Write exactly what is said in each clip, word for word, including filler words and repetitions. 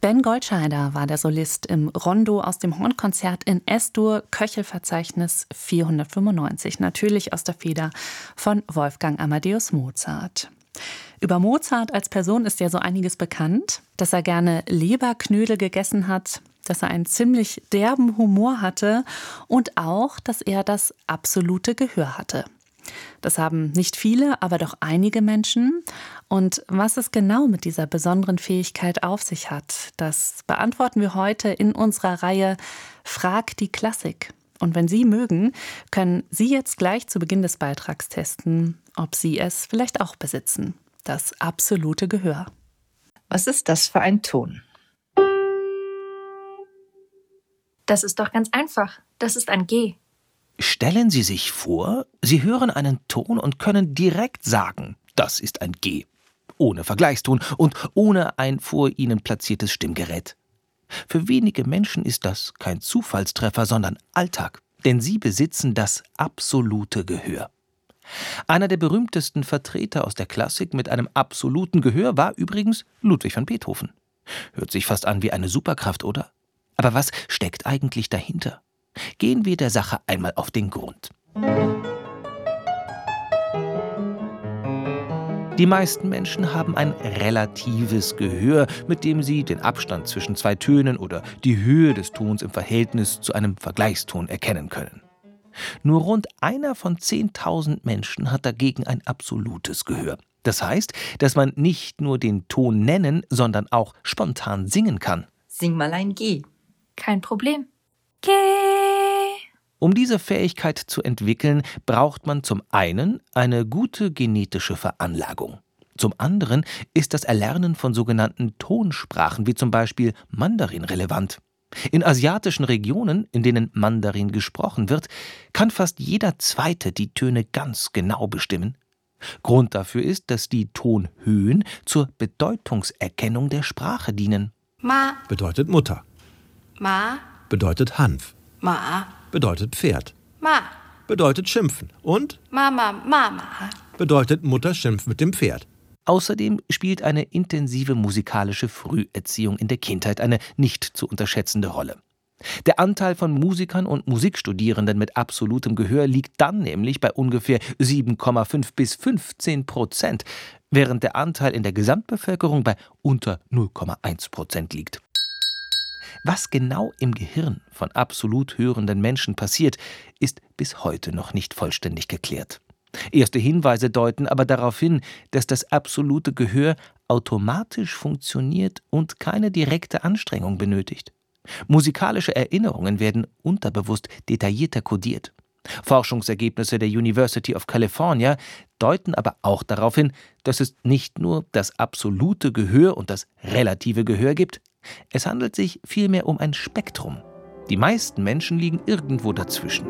Ben Goldscheider war der Solist im Rondo aus dem Hornkonzert in S-Dur, Köchelverzeichnis vierhundertfünfundneunzig, natürlich aus der Feder von Wolfgang Amadeus Mozart. Über Mozart als Person ist ja so einiges bekannt, dass er gerne Leberknödel gegessen hat, dass er einen ziemlich derben Humor hatte und auch, dass er das absolute Gehör hatte. Das haben nicht viele, aber doch einige Menschen. Und was es genau mit dieser besonderen Fähigkeit auf sich hat, das beantworten wir heute in unserer Reihe Frag die Klassik. Und wenn Sie mögen, können Sie jetzt gleich zu Beginn des Beitrags testen, ob Sie es vielleicht auch besitzen. Das absolute Gehör. Was ist das für ein Ton? Das ist doch ganz einfach. Das ist ein G. Stellen Sie sich vor, Sie hören einen Ton und können direkt sagen, das ist ein G. Ohne Vergleichston und ohne ein vor Ihnen platziertes Stimmgerät. Für wenige Menschen ist das kein Zufallstreffer, sondern Alltag, denn sie besitzen das absolute Gehör. Einer der berühmtesten Vertreter aus der Klassik mit einem absoluten Gehör war übrigens Ludwig van Beethoven. Hört sich fast an wie eine Superkraft, oder? Aber was steckt eigentlich dahinter? Gehen wir der Sache einmal auf den Grund. Die meisten Menschen haben ein relatives Gehör, mit dem sie den Abstand zwischen zwei Tönen oder die Höhe des Tons im Verhältnis zu einem Vergleichston erkennen können. Nur rund einer von zehntausend Menschen hat dagegen ein absolutes Gehör. Das heißt, dass man nicht nur den Ton nennen, sondern auch spontan singen kann. Sing mal ein G. Kein Problem. G. Um diese Fähigkeit zu entwickeln, braucht man zum einen eine gute genetische Veranlagung. Zum anderen ist das Erlernen von sogenannten Tonsprachen, wie zum Beispiel Mandarin, relevant. In asiatischen Regionen, in denen Mandarin gesprochen wird, kann fast jeder Zweite die Töne ganz genau bestimmen. Grund dafür ist, dass die Tonhöhen zur Bedeutungserkennung der Sprache dienen. Ma. Bedeutet Mutter. Ma. Bedeutet Hanf. Ma. Bedeutet Pferd. Ma. Bedeutet schimpfen. Und Mama, Mama. bedeutet Mutter schimpft mit dem Pferd. Außerdem spielt eine intensive musikalische Früherziehung in der Kindheit eine nicht zu unterschätzende Rolle. Der Anteil von Musikern und Musikstudierenden mit absolutem Gehör liegt dann nämlich bei ungefähr sieben Komma fünf bis fünfzehn Prozent, während der Anteil in der Gesamtbevölkerung bei unter null Komma eins Prozent liegt. Was genau im Gehirn von absolut hörenden Menschen passiert, ist bis heute noch nicht vollständig geklärt. Erste Hinweise deuten aber darauf hin, dass das absolute Gehör automatisch funktioniert und keine direkte Anstrengung benötigt. Musikalische Erinnerungen werden unterbewusst detaillierter kodiert. Forschungsergebnisse der University of California deuten aber auch darauf hin, dass es nicht nur das absolute Gehör und das relative Gehör gibt, es handelt sich vielmehr um ein Spektrum. Die meisten Menschen liegen irgendwo dazwischen.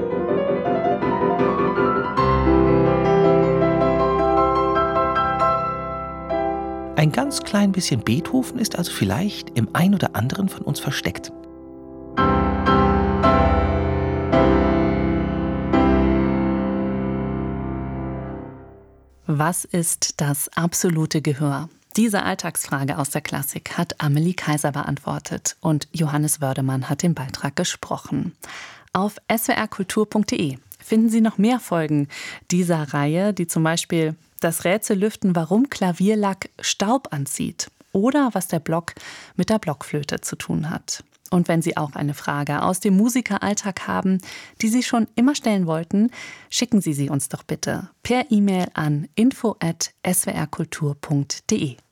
Ein ganz klein bisschen Beethoven ist also vielleicht im ein oder anderen von uns versteckt. Was ist das absolute Gehör? Diese Alltagsfrage aus der Klassik hat Amelie Kaiser beantwortet und Johannes Wördemann hat den Beitrag gesprochen. Auf s w r kultur punkt d e finden Sie noch mehr Folgen dieser Reihe, die zum Beispiel das Rätsel lüften, warum Klavierlack Staub anzieht oder was der Block mit der Blockflöte zu tun hat. Und wenn Sie auch eine Frage aus dem Musikeralltag haben, die Sie schon immer stellen wollten, schicken Sie sie uns doch bitte per E-Mail an info at s w r kultur punkt d e.